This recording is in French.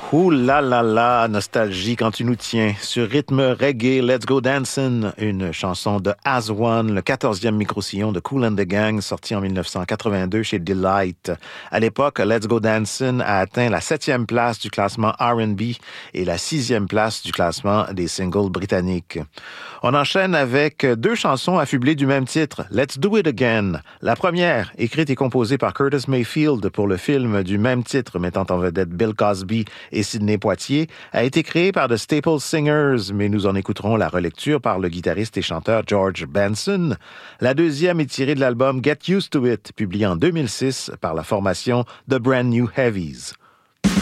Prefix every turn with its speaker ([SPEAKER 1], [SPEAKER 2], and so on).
[SPEAKER 1] Ouh là là là, nostalgie quand tu nous tiens. Sur rythme reggae, Let's Go Dancin', une chanson de As One, le 14e micro-sillon de Kool and the Gang, sorti en 1982 chez Delight. À l'époque, Let's Go Dancin' a atteint la 7e place du classement R&B et la 6e place du classement des singles britanniques. On enchaîne avec deux chansons affublées du même titre, Let's Do It Again. La première, écrite et composée par Curtis Mayfield pour le film du même titre mettant en vedette Bill Cosby et Sidney Poitier, a été créée par The Staple Singers, mais nous en écouterons la relecture par le guitariste et chanteur George Benson. La deuxième est tirée de l'album Get Used to It, publié en 2006 par la formation The Brand New Heavies.